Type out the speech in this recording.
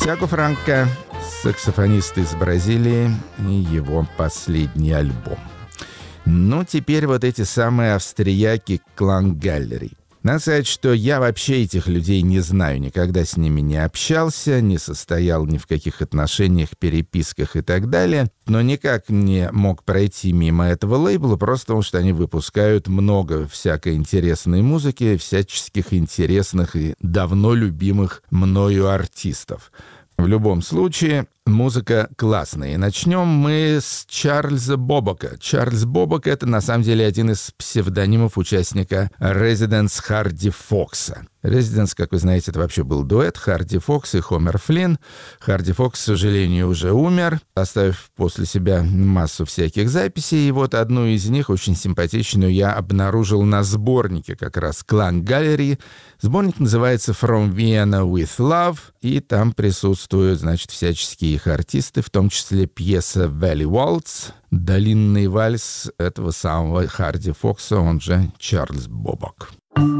Тиаго Франко, саксофонист из Бразилии, и его последний альбом. Ну, теперь вот эти самые австрияки Клангаллери. Надо сказать, что я вообще этих людей не знаю, никогда с ними не общался, не состоял ни в каких отношениях, переписках и так далее, но никак не мог пройти мимо этого лейбла, просто потому что они выпускают много всякой интересной музыки, всяческих интересных и давно любимых мною артистов. В любом случае, музыка классная. И начнем мы с Чарльза Бобока. Чарльз Бобок — это на самом деле один из псевдонимов участника Residence Харди Фокса. Residence, как вы знаете, это вообще был дуэт Харди Фокс и Хомер Флинн. Харди Фокс, к сожалению, уже умер, оставив после себя массу всяких записей. И вот одну из них, очень симпатичную, я обнаружил на сборнике как раз Клангаллери. Сборник называется «From Vienna with Love», и там присутствуют, значит, всяческие их артисты, в том числе пьеса «Valley Waltz», «Долинный вальс» этого самого Харди Фокса, он же Чарльз Бобок.